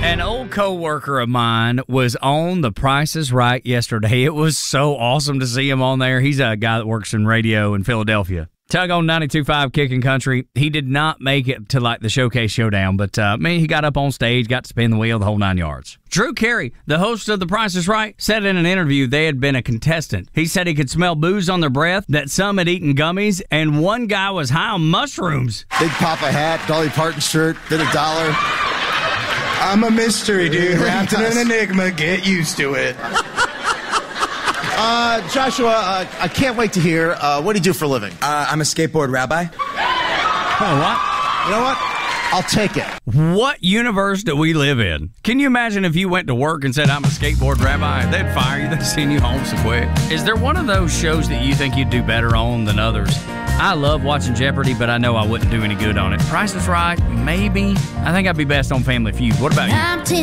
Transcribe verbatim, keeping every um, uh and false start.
An old co-worker of mine was on The Price is Right yesterday. It was so awesome to see him on there. He's a guy that works in radio in Philadelphia. Tug on ninety-two point five Kicking Country. He did not make it to like the Showcase Showdown, but uh, man, he got up on stage, got to spin the wheel, the whole nine yards. Drew Carey, the host of The Price is Right, said in an interview they had been a contestant. He said he could smell booze on their breath, that some had eaten gummies, and one guy was high on mushrooms. Big Papa hat, Dolly Parton shirt, bit of dollar. I'm a mystery, dude. Wrapped in an enigma. Get used to it. Uh, Joshua, uh, I can't wait to hear. Uh, what do you do for a living? Uh, I'm a skateboard rabbi. Oh, what? You know what? I'll take it. What universe do we live in? Can you imagine if you went to work and said, I'm a skateboard rabbi? They'd fire you. They'd send you home so quick. Is there one of those shows that you think you'd do better on than others? I love watching Jeopardy, but I know I wouldn't do any good on it. Price is Right, maybe. I think I'd be best on Family Feud. What about you?